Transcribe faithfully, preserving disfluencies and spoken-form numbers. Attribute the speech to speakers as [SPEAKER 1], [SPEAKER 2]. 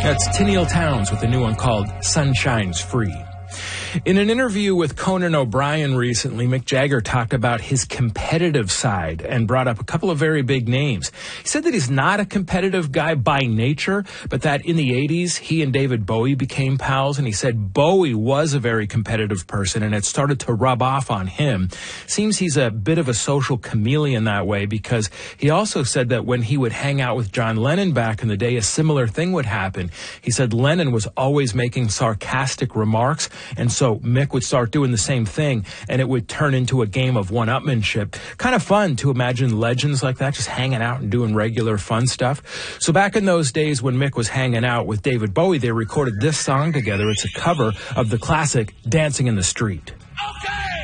[SPEAKER 1] That's Tenniel Towns with a new one called Sun Shines Free. In an interview with Conan O'Brien recently, Mick Jagger talked about his competitive side and brought up a couple of very big names. He said that he's not a competitive guy by nature, but that in the eighties, he and David Bowie became pals, and he said Bowie was a very competitive person, and it started to rub off on him. Seems he's a bit of a social chameleon that way, because he also said that when he would hang out with John Lennon back in the day, a similar thing would happen. He said Lennon was always making sarcastic remarks, and so So Mick would start doing the same thing, and it would turn into a game of one-upmanship. Kind of fun to imagine legends like that just hanging out and doing regular fun stuff. So back in those days when Mick was hanging out with David Bowie, they recorded this song together. It's a cover of the classic Dancing in the Street.